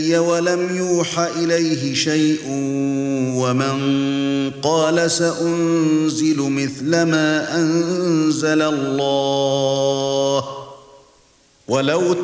ولم يوح إليه شيء ومن قال سأنزل مثل ما أنزل الله ولو